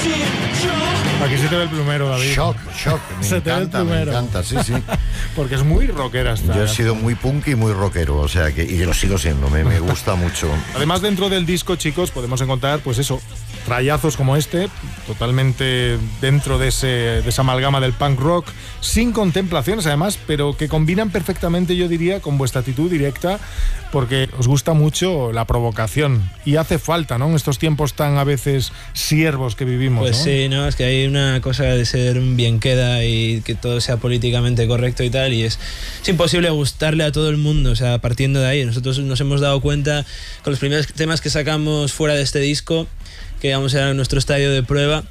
Aquí se te ve el plumero, David. Shock, me encanta, sí. Porque es muy rockera esta. Yo he sido muy punk y muy rockero, o sea, y lo sigo siendo, me gusta mucho. Además, dentro del disco, chicos, podemos encontrar, pues eso, rayazos como este, totalmente dentro de esa amalgama del punk rock, sin contemplaciones además, pero que combinan perfectamente, yo diría, con vuestra actitud directa, porque os gusta mucho la provocación y hace falta, ¿no?, en estos tiempos tan a veces siervos que vivimos. Pues ¿no? sí, no, es que hay una cosa de ser un bien queda y que todo sea políticamente correcto y tal, y es imposible gustarle a todo el mundo, o sea, partiendo de ahí. Nosotros nos hemos dado cuenta con los primeros temas que sacamos fuera de este disco, que digamos era nuestro estadio de prueba.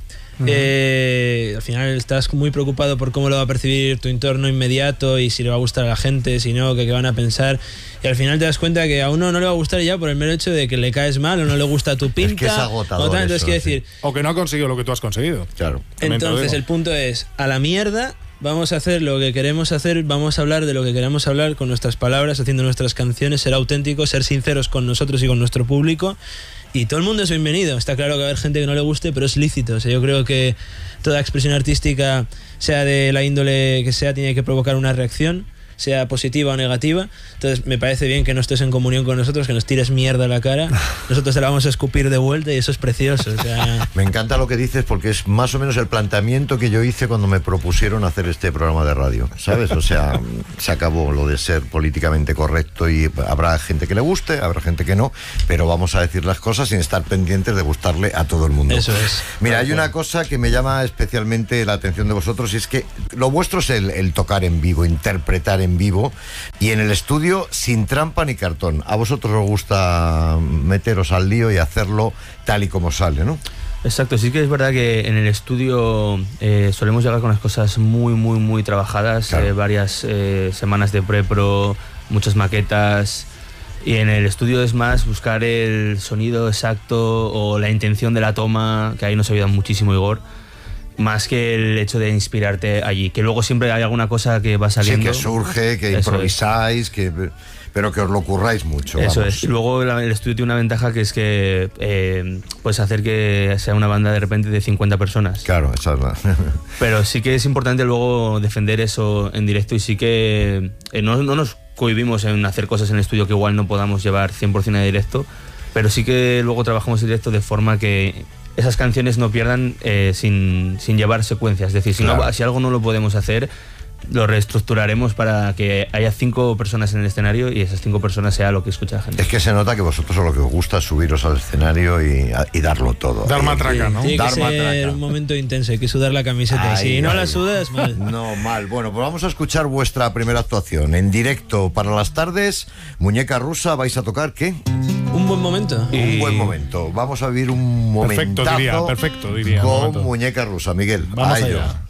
Al final estás muy preocupado por cómo lo va a percibir tu entorno inmediato y si le va a gustar a la gente, si no, qué van a pensar, y al final te das cuenta que a uno no le va a gustar ya por el mero hecho de que le caes mal o no le gusta tu pinta. Es que es agotador o tal, entonces, eso, decir, o que no ha conseguido lo que tú has conseguido. Claro. Entonces el punto es, a la mierda, vamos a hacer lo que queremos hacer, vamos a hablar de lo que queremos hablar con nuestras palabras, haciendo nuestras canciones, ser auténticos, ser sinceros con nosotros y con nuestro público. Y todo el mundo es bienvenido. Está claro que va a haber gente que no le guste, pero es lícito. O sea, yo creo que toda expresión artística, sea de la índole que sea, tiene que provocar una reacción, sea positiva o negativa. Entonces me parece bien que no estés en comunión con nosotros, que nos tires mierda a la cara. Nosotros te la vamos a escupir de vuelta y eso es precioso. O sea... Me encanta lo que dices porque es más o menos el planteamiento que yo hice cuando me propusieron hacer este programa de radio, ¿sabes? O sea, se acabó lo de ser políticamente correcto y habrá gente que le guste, habrá gente que no, pero vamos a decir las cosas sin estar pendientes de gustarle a todo el mundo. Eso es. Mira, hay una cosa que me llama especialmente la atención de vosotros y es que lo vuestro es el tocar en vivo, interpretar en vivo y en el estudio sin trampa ni cartón. A vosotros os gusta meteros al lío y hacerlo tal y como sale, ¿no? Exacto, sí que es verdad que en el estudio solemos llegar con las cosas muy trabajadas, claro. Varias semanas de pre-pro, muchas maquetas, y en el estudio es más buscar el sonido exacto o la intención de la toma, que ahí nos ayuda muchísimo Igor, más que el hecho de inspirarte allí, que luego siempre hay alguna cosa que va saliendo. Sí, que surge, que improvisáis, pero que os lo curráis mucho. Eso vamos. es. Luego el estudio tiene una ventaja que es que puedes hacer que sea una banda de repente de 50 personas. Claro, esa es la... Pero sí que es importante luego defender eso en directo y sí que no nos cohibimos en hacer cosas en el estudio que igual no podamos llevar 100% a directo, pero sí que luego trabajamos en directo de forma que esas canciones no pierdan sin llevar secuencias. Es decir, si algo no lo podemos hacer, lo reestructuraremos para que haya 5 personas en el escenario y esas 5 personas sea lo que escucha la gente. Es que se nota que vosotros lo que os gusta es subiros al escenario y darlo todo. Dar matraca, ¿no? Tiene Dar que ser matraca. Un momento intenso, hay que sudar la camiseta. Si no la sudas, mal. No, mal. Bueno, pues vamos a escuchar vuestra primera actuación en directo para las tardes. Muñeca Rusa, ¿vais a tocar qué? Un buen momento. Un buen momento. Vamos a vivir un momentazo Perfecto, diría. con Muñeca Rusa. Miguel, vamos a ello. allá.